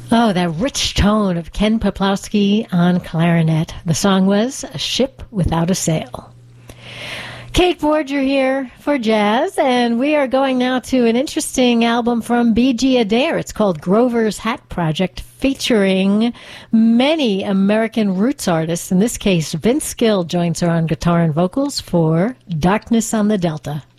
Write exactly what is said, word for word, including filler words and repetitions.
Oh, that rich tone of Ken Peplowski on clarinet. The song was A Ship Without a Sail. Kate Forger here for Jazz, and we are going now to an interesting album from B G Adair. It's called Grover's Hat Project, featuring many American roots artists. In this case, Vince Gill joins her on guitar and vocals for Darkness on the Delta.